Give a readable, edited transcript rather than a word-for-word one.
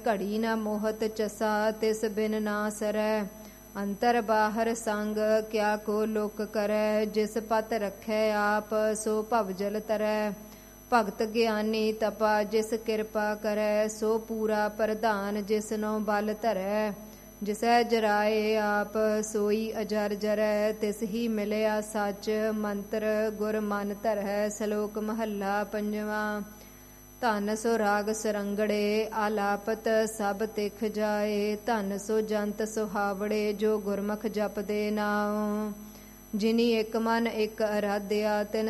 ਘੜੀ ਨਾ ਮੋਹਤ ਚਸਾ, ਤਿਸ ਬਿਨ ਨਾ ਸਰੈ। ਅੰਤਰ ਬਾਹਰ ਸੰਗ ਕਿਆ ਕੋ ਲੋਕ ਕਰੈ, ਜਿਸ ਪਤ ਰਖੈ ਆਪ ਸੋ ਭਵ ਜਲ ਤਰੈ। ਭਗਤ ਗਿਆਨੀ ਤਪਾ ਜਿਸ ਕਿਰਪਾ ਕਰੈ, ਸੋ ਪੂਰਾ ਪ੍ਰਧਾਨ ਜਿਸਨੋ ਬਲ ਧਰੈ। ਜਿਸੈ ਜਰਾਏ ਆਪ ਸੋਈ ਅਜਰ ਜਰੈ, ਤਿਸ ਹੀ ਮਿਲਿਆ ਸੱਚ ਮੰਤਰ ਗੁਰ ਮਨ ਧਰੈ। ਸ਼ਲੋਕ ਮਹੱਲਾ ਪੰਜਵਾਂ। ਧਨ ਸੋ ਰਾਗ ਸਰੰਗੜੇ, ਆਲਾਪਤ ਸਭ ਤਿਖ ਜਾਏ। ਧਨ ਸੋ ਜੰਤ ਸੁਹਾਵੜੇ, ਜੋ ਗੁਰਮੁਖ ਜਪਦੇ ਨਾਉ। ਜਿਨੀ ਇਕ ਮਨ ਇਕ ਅਰਾਧਿਆ, ਤਿਨ